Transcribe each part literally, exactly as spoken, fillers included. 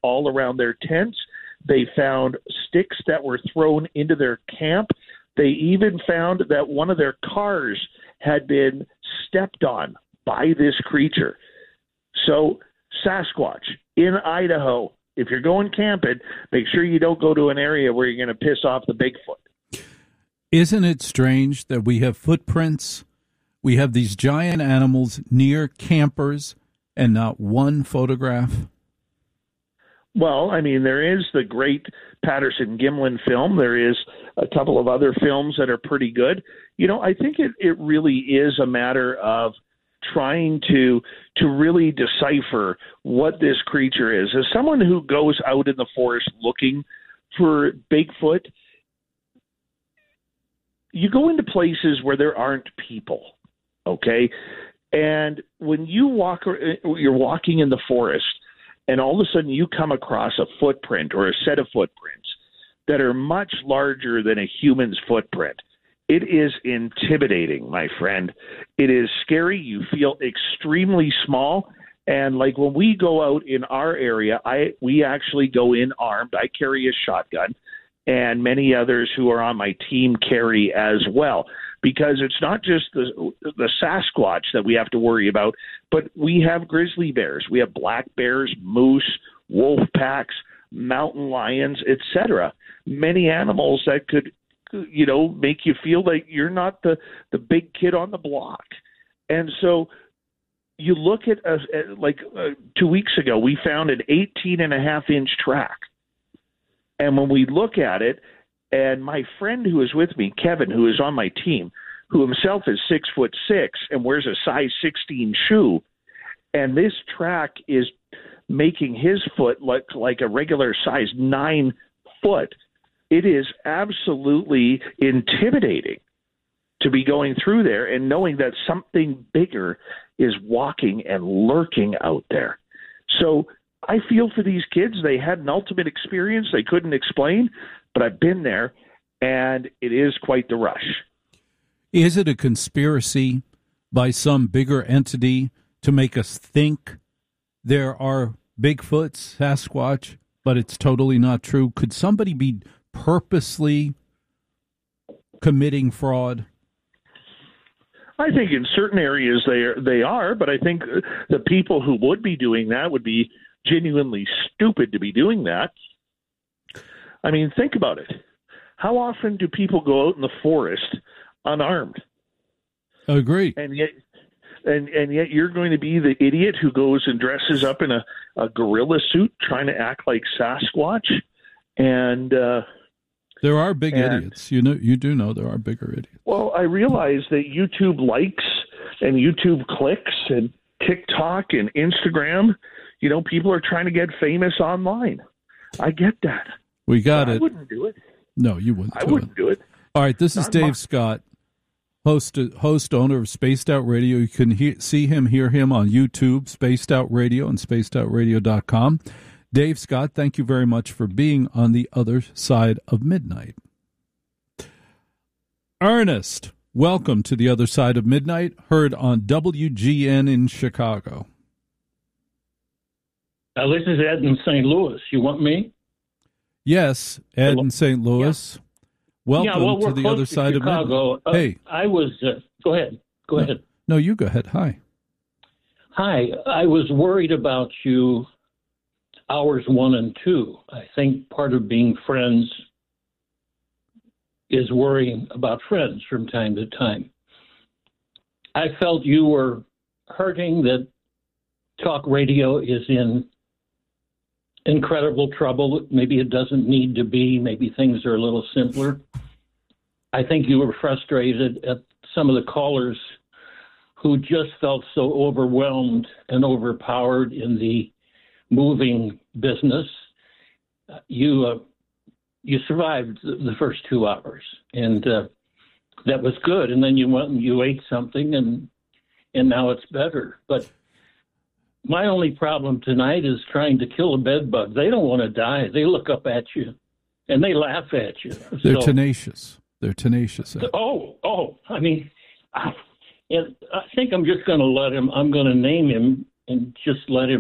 all around their tents. They found sticks that were thrown into their camp. They even found that one of their cars had been stepped on by this creature. So, Sasquatch in Idaho, if you're going camping, make sure you don't go to an area where you're going to piss off the Bigfoot. Isn't it strange that we have footprints, we have these giant animals near campers, and not one photograph? Well, I mean, there is the great Patterson-Gimlin film. There is a couple of other films that are pretty good. You know, I think it, it really is a matter of trying to to really decipher what this creature is. As someone who goes out in the forest looking for Bigfoot, you go into places where there aren't people, okay? And when you walk, you're walking in the forest, and all of a sudden you come across a footprint or a set of footprints that are much larger than a human's footprint, it is intimidating, my friend. It is scary. You feel extremely small. And like when we go out in our area, I we actually go in armed. I carry a shotgun, and many others who are on my team carry as well, because it's not just the the Sasquatch that we have to worry about, but we have grizzly bears, we have black bears, moose, wolf packs, mountain lions, et cetera. Many animals that could, you know, make you feel like you're not the, the big kid on the block. And so you look at, uh, like uh, two weeks ago, we found an eighteen and a half inch track. And when we look at it, and my friend who is with me, Kevin, who is on my team, who himself is six foot six and wears a size sixteen shoe, and this track is making his foot look like a regular size nine foot. It is absolutely intimidating to be going through there and knowing that something bigger is walking and lurking out there. So I feel for these kids. They had an ultimate experience they couldn't explain, but I've been there, and it is quite the rush. Is it a conspiracy by some bigger entity to make us think there are Bigfoots, Sasquatch, but it's totally not true? Could somebody be purposely committing fraud? I think in certain areas they are, they are, but I think the people who would be doing that would be genuinely stupid to be doing that. I mean, think about it. How often do people go out in the forest unarmed? Agree. And yet, and and yet you're going to be the idiot who goes and dresses up in a, a gorilla suit trying to act like Sasquatch. And uh, there are big and, idiots. You know, you do know there are bigger idiots. Well, I realize that YouTube likes and YouTube clicks and TikTok and Instagram, you know, people are trying to get famous online. I get that. We got but it. I wouldn't do it. No, you wouldn't. I do wouldn't it. do it. All right, this is Not Dave my- Scott, host, host, owner of Spaced Out Radio. You can he- see him, hear him on YouTube, Spaced Out Radio, and spaced out radio dot com. Dave Scott, thank you very much for being on the other side of midnight. Ernest, welcome to the other side of midnight, heard on W G N in Chicago. Uh, this is Ed in Saint Louis. You want me? Yes, Ed Hello. in Saint Louis. Yeah. Welcome yeah, well, we're to the close other to side Chicago. of midnight. Uh, hey, I was. Uh, go ahead. Go no, ahead. No, you go ahead. Hi. Hi. I was worried about you. Hours one and two. I think part of being friends is worrying about friends from time to time. I felt you were hurting that talk radio is in incredible trouble. Maybe it doesn't need to be. Maybe things are a little simpler. I think you were frustrated at some of the callers who just felt so overwhelmed and overpowered in the moving business. Uh, you uh, you survived the, the first two hours, and uh, that was good. And then you went and you ate something, and and now it's better. But my only problem tonight is trying to kill a bed bug. They don't want to die. They look up at you, and they laugh at you. They're So- tenacious. They're tenacious. Ed. Oh, oh, I mean, I, and I think I'm just going to let him, I'm going to name him and just let him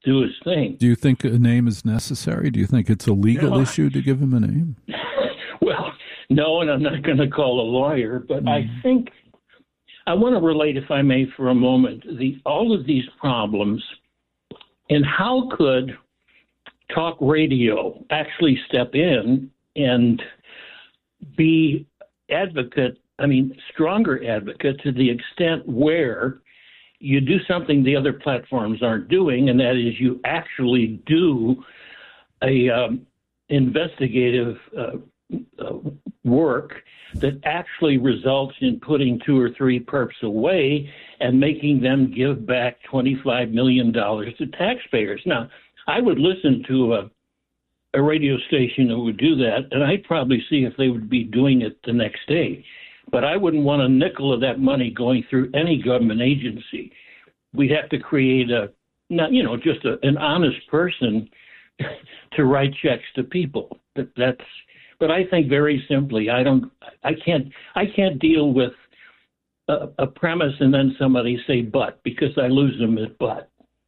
do his thing. Do you think a name is necessary? Do you think it's a legal no, issue to give him a name? Well, no, and I'm not going to call a lawyer, but mm. I think I want to relate, if I may, for a moment, the all of these problems and how could talk radio actually step in and be advocate, I mean, stronger advocate to the extent where you do something the other platforms aren't doing, and that is you actually do a um, investigative uh, uh, work that actually results in putting two or three perps away and making them give back twenty-five million dollars to taxpayers. Now, I would listen to a, a radio station that would do that, and I'd probably see if they would be doing it the next day. But I wouldn't want a nickel of that money going through any government agency. We'd have to create a, not, you know, just a, an honest person to write checks to people. That, that's, but I think very simply, I don't, I can't, I can't deal with a, a premise and then somebody say but, because I lose them at but.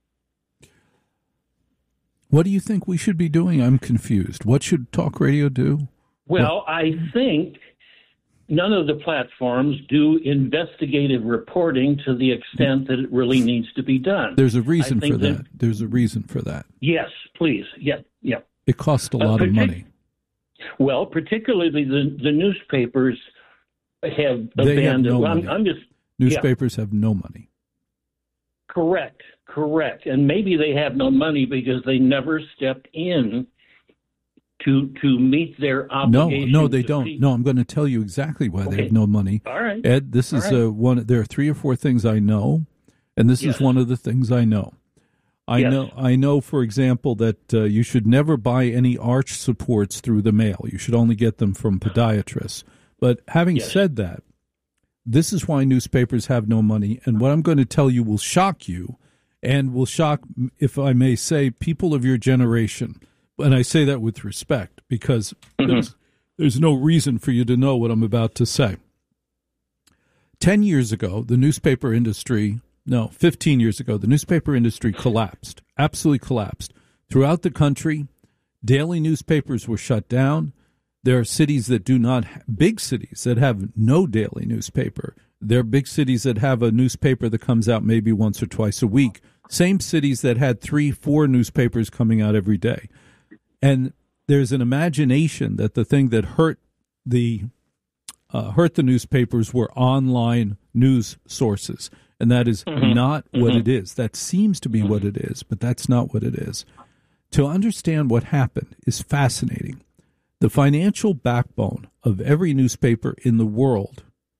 What do you think we should be doing? I'm confused. What should talk radio do? Well, what? I think none of the platforms do investigative reporting to the extent that it really needs to be done. There's a reason for that. that. There's a reason for that. Yes, please. Yeah, yeah. It costs a lot uh, partic- of money. Well, particularly the, the newspapers have they abandoned. Have no well, money. I'm, I'm just newspapers yeah. have no money. Correct, correct. And maybe they have no money because they never stepped in to to meet their obligations. No, no, they don't. People. No, I'm going to tell you exactly why okay. they have no money. All right, Ed. This All is right. uh, one. There are three or four things I know, and this yes. is one of the things I know. I yes. know. I know, for example, that uh, you should never buy any arch supports through the mail. You should only get them from podiatrists. But having yes. said that, this is why newspapers have no money. And what I'm going to tell you will shock you, and will shock, if I may say, people of your generation. And I say that with respect, because mm-hmm. there's, there's no reason for you to know what I'm about to say. Ten years ago, the newspaper industry, no, fifteen years ago, the newspaper industry collapsed, absolutely collapsed. Throughout the country, daily newspapers were shut down. There are cities that do not, big cities that have no daily newspaper. There are big cities that have a newspaper that comes out maybe once or twice a week. Same cities that had three, four newspapers coming out every day. And there's an imagination that the thing that hurt the uh, hurt the newspapers were online news sources, and that is mm-hmm. not what mm-hmm. it is. That seems to be mm-hmm. what it is, but that's not what it is. To understand what happened is fascinating. The financial backbone of every newspaper in the world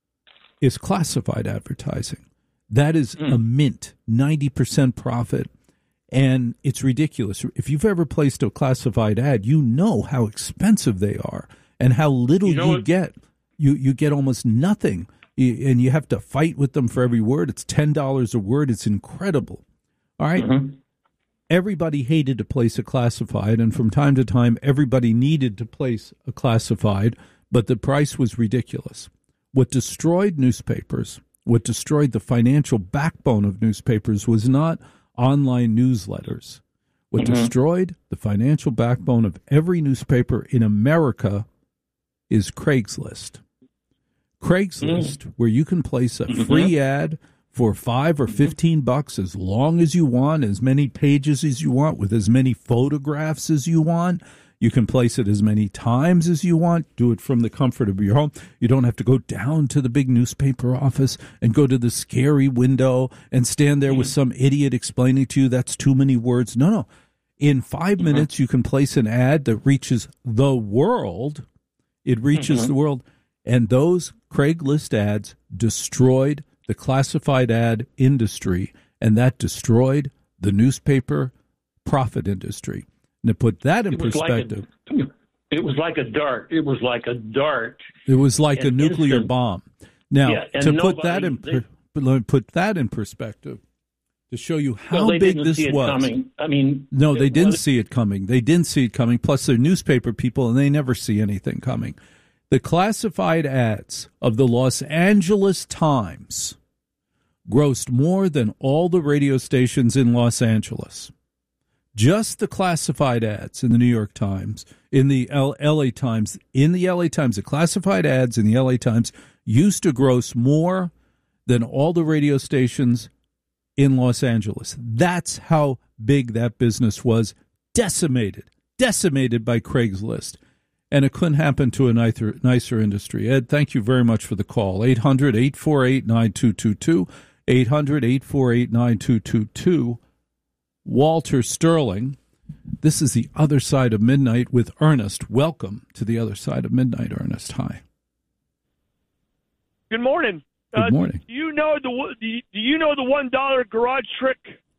is classified advertising. That is mm. a mint, ninety percent profit. And it's ridiculous. If you've ever placed a classified ad, you know how expensive they are and how little you, know you get. You you get almost nothing, you, and you have to fight with them for every word. It's ten dollars a word. It's incredible. All right? Mm-hmm. Everybody hated to place a classified, and from time to time, everybody needed to place a classified, but the price was ridiculous. What destroyed newspapers, what destroyed the financial backbone of newspapers was not online newsletters. What mm-hmm. destroyed the financial backbone of every newspaper in America is Craigslist. Craigslist, mm-hmm. where you can place a free mm-hmm. ad for five or fifteen bucks as long as you want, as many pages as you want, with as many photographs as you want. You can place it as many times as you want. Do it from the comfort of your home. You don't have to go down to the big newspaper office and go to the scary window and stand there with some idiot explaining to you that's too many words. No, no. In five mm-hmm. minutes, you can place an ad that reaches the world. It reaches mm-hmm. the world. And those Craigslist ads destroyed the classified ad industry, and that destroyed the newspaper profit industry. And to put that in perspective, like a, it was like a dart. It was like a dart. It was like a nuclear instant. bomb. Now, yeah, to nobody, put that in per, let me put that in perspective, to show you how well, big this see it was. Coming. I mean, no, they didn't was, see it coming. They didn't see it coming. Plus, they're newspaper people, and they never see anything coming. The classified ads of the Los Angeles Times grossed more than all the radio stations in Los Angeles. just the classified ads in the New York Times, in the L- LA Times, in the L A Times, the classified ads in the L A Times used to gross more than all the radio stations in Los Angeles. That's how big that business was, decimated, decimated by Craigslist. And it couldn't happen to a nicer, nicer industry. Ed, thank you very much for the call. eight hundred, eight four eight, nine two two two, eight hundred, eight four eight, nine two two two. Walter Sterling, this is The Other Side of Midnight with Ernest. Welcome to The Other Side of Midnight, Ernest. Hi. Good morning. Good morning. Uh, do you know the do you, do you know the one dollar garage trick?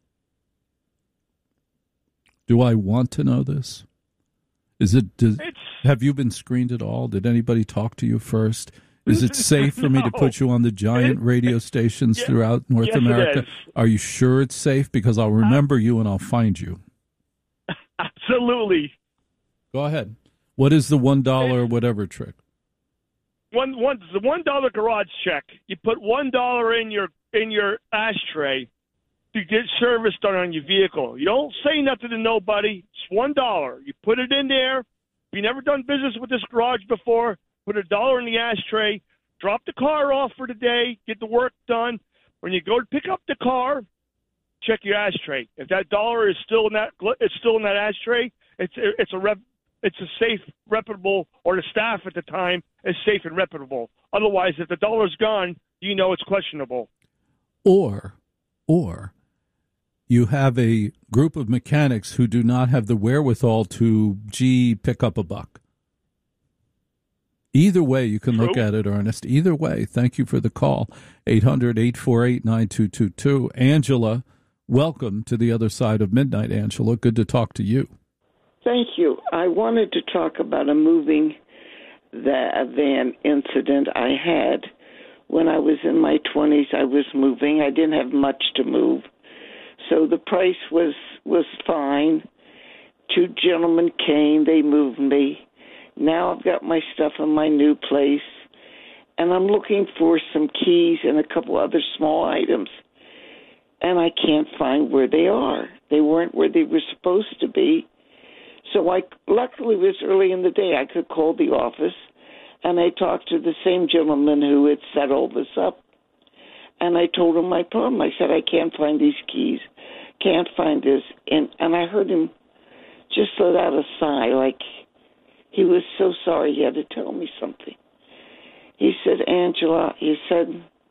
Do I want to know this? Is it? Does, It's, have you been screened at all? Did anybody talk to you first? Is it safe for me to No. put you on the giant radio stations Yeah. throughout North Yes, it America? is. Are you sure it's safe? Because I'll remember you and I'll find you. absolutely. Go ahead. What is the one dollar or whatever trick? One one the one dollar garage check. You put one dollar in your in your ashtray to get service done on your vehicle. You don't say nothing to nobody. It's one dollar. You put it in there. If you never done business with this garage before, put a dollar in the ashtray. Drop the car off for the day. Get the work done. When you go to pick up the car, check your ashtray. If that dollar is still in that it's still in that ashtray, it's it's a rep, it's a safe, reputable, or the staff at the time is safe and reputable. Otherwise, if the dollar's gone, you know it's questionable. Or, or you have a group of mechanics who do not have the wherewithal to, gee, pick up a buck. Either way, you can True. look at it, Ernest. Either way, thank you for the call. eight hundred, eight four eight, nine two two two. Angela, welcome to The Other Side of Midnight, Angela. Good to talk to you. Thank you. I wanted to talk about a moving the van incident I had when I was in my twenties. I was moving. I didn't have much to move, so the price was was fine. Two gentlemen came. They moved me. Now I've got my stuff in my new place, and I'm looking for some keys and a couple other small items, and I can't find where they are. They weren't where they were supposed to be. So I luckily it was early in the day. I could call the office, and I talked to the same gentleman who had set all this up, and I told him my problem. I said, I can't find these keys, can't find this, and and I heard him just let out a sigh, like he was so sorry he had to tell me something. He said, Angela, he said,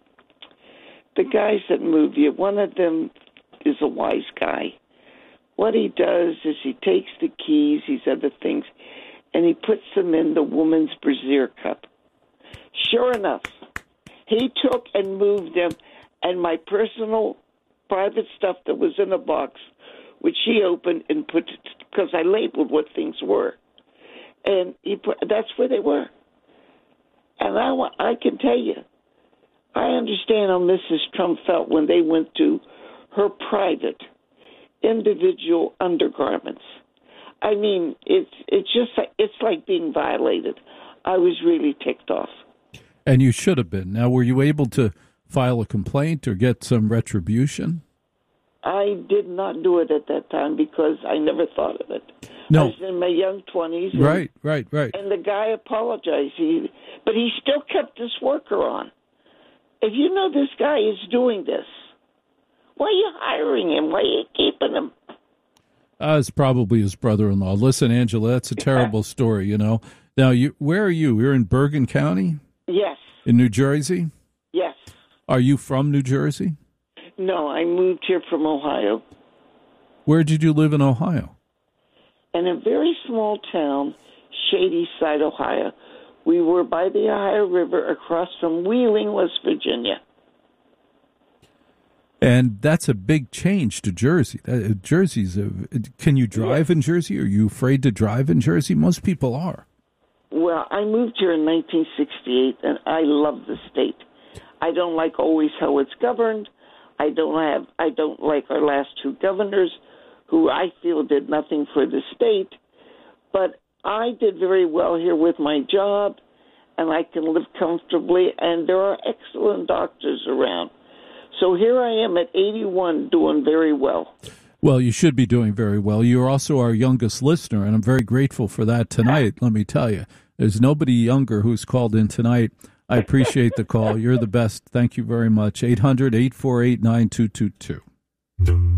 the guys that move you, one of them is a wise guy. What he does is he takes the keys, these other things, and he puts them in the woman's brassiere cup. Sure enough, he took and moved them, and my personal private stuff that was in a box, which he opened and put, because I labeled what things were. And he put, that's where they were. And I, I can tell you, I understand how Missus Trump felt when they went to her private individual undergarments. I mean, it's it's just it's like being violated. I was really ticked off. And you should have been. Now, were you able to file a complaint or get some retribution? I did not do it at that time because I never thought of it. No. I was in my young twenties. Right, right, right. And the guy apologized. He, but he still kept this worker on. If you know this guy is doing this, why are you hiring him? Why are you keeping him? Uh, it's probably his brother-in-law. Listen, Angela, that's a terrible story, you know. Now, you, where are you? You're in Bergen County? Yes. In New Jersey? Yes. Are you from New Jersey? No, I moved here from Ohio. Where did you live in Ohio? In a very small town, Shady Side, Ohio. We were by the Ohio River across from Wheeling, West Virginia. And that's a big change to Jersey. Uh, Jersey's a, can you drive Yes. in Jersey? Are you afraid to drive in Jersey? Most people are. Well, I moved here in nineteen sixty-eight, and I love the state. I don't like always how it's governed. I don't have. I don't like our last two governors, who I feel did nothing for the state. But I did very well here with my job, and I can live comfortably, and there are excellent doctors around. So here I am at eighty-one doing very well. Well, you should be doing very well. You're also our youngest listener, and I'm very grateful for that tonight, let me tell you. There's nobody younger who's called in tonight. I appreciate the call. You're the best. Thank you very much. eight hundred, eight four eight, nine two two two.